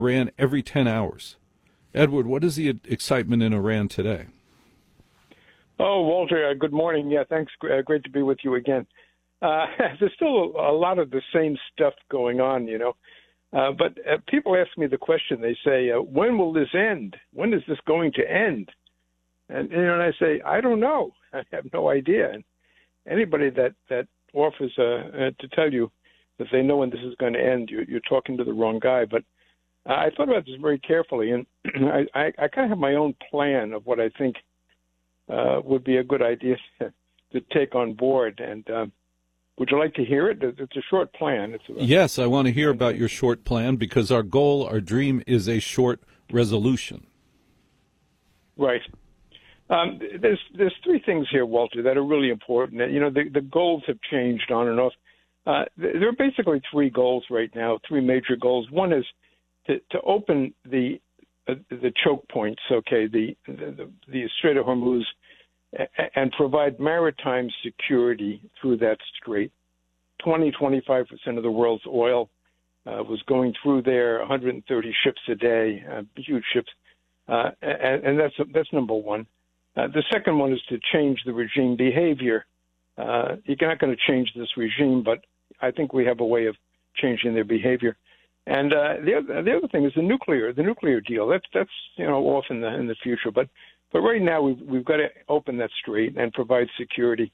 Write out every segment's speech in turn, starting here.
Iran every 10 hours. Edward, what is the excitement in Iran today? Oh, Walter, good morning. Yeah, thanks. Great to be with you again. There's still a lot of the same stuff going on, but people ask me the question. They say, when will this end? When is this going to end? And I say, I don't know. I have no idea. And anybody that offers to tell you that they know when this is going to end, you're talking to the wrong guy. But I thought about this very carefully, and I kind of have my own plan of what I think would be a good idea to take on board. And would you like to hear it? It's a short plan. Yes, I want to hear about your short plan because our goal, our dream is a short resolution. Right. There's three things here, Walter, that are really important. The goals have changed on and off. There are basically three goals right now, three major goals. One is to open the choke points, okay, the Strait of Hormuz, and provide maritime security through that strait. 25% of the world's oil was going through there, 130 ships a day, huge ships, and that's number one. The second one is to change the regime behavior. You're not going to change this regime, but I think we have a way of changing their behavior. And the other thing is the nuclear deal. That's off in the future. But right now we've got to open that strait and provide security.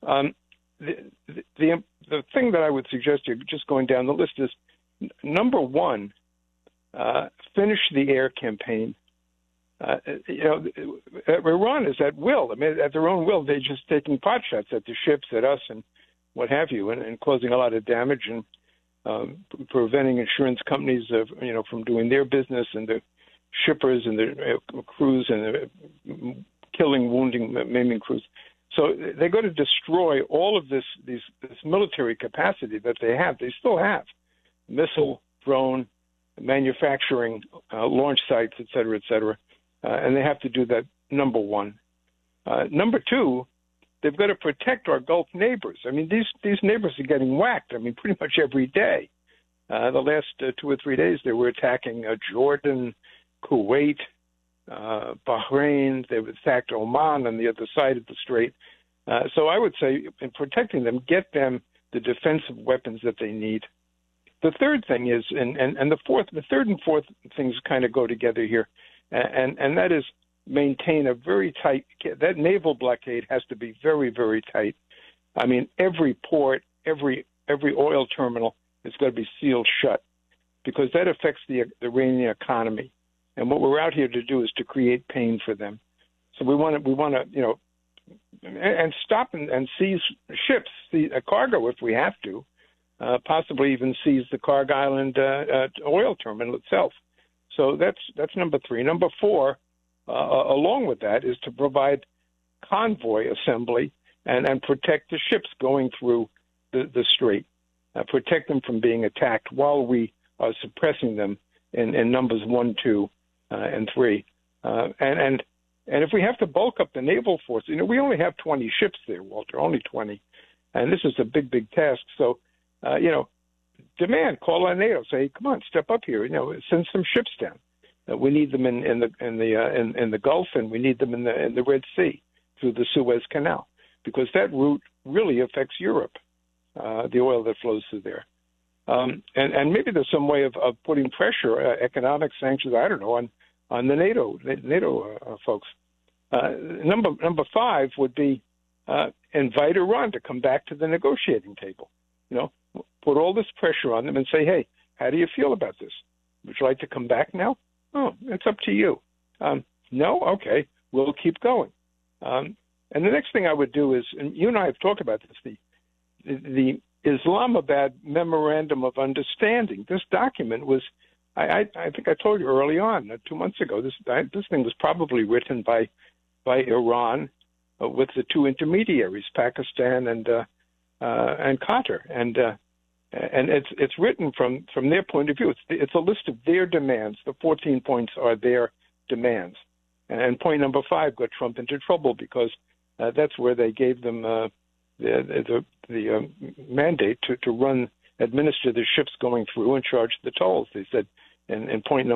The thing that I would suggest here, just going down the list, is number one, finish the air campaign. Iran is at will. I mean, at their own will, they're just taking pot shots at the ships, at us, and what have you, and causing a lot of damage and preventing insurance companies from doing their business, and the shippers and the crews, and the killing, wounding, maiming crews. So they're going to destroy all of this military capacity that they have. They still have missile, drone, manufacturing, launch sites, et cetera, and they have to do that, number one. Number two, they've got to protect our Gulf neighbors. I mean, these neighbors are getting whacked, pretty much every day. The last 2 or 3 days, they were attacking Jordan, Kuwait, Bahrain. They've attacked Oman on the other side of the strait. So I would say, in protecting them, get them the defensive weapons that they need. The third thing is, and the third and fourth things kind of go together here, and that is maintain a very tight. That naval blockade has to be very, very tight. I mean, every port, every oil terminal is going to be sealed shut, because that affects the Iranian economy. And what we're out here to do is to create pain for them. So we want to, and stop and seize ships, seize a cargo if we have to, possibly even seize the Kharg Island oil terminal itself. So that's number three. Number four, along with that, is to provide convoy assembly and protect the ships going through the strait, protect them from being attacked while we are suppressing them in numbers 1, 2, and 3. And if we have to bulk up the naval force, we only have 20 ships there, Walter, only 20. And this is a big, big task. So, call on NATO, say, come on, step up here, send some ships down. We need them in the Gulf, and we need them in the Red Sea through the Suez Canal, because that route really affects Europe, the oil that flows through there. And maybe there's some way of putting pressure, economic sanctions, I don't know, on the NATO folks. Number five would be invite Iran to come back to the negotiating table. Put all this pressure on them and say, hey, how do you feel about this? Would you like to come back now? Oh, it's up to you. No? Okay, we'll keep going. And the next thing I would do is, and you and I have talked about this, the Islamabad Memorandum of Understanding. This document was, I think I told you early on, 2 months ago, this thing was probably written by Iran with the two intermediaries, Pakistan and Qatar, and it's written from their point of view. It's a list of their demands. The 14 points are their demands, and point number 5 got Trump into trouble because that's where they gave them the mandate to administer the ships going through and charge the tolls. They said, and pointing them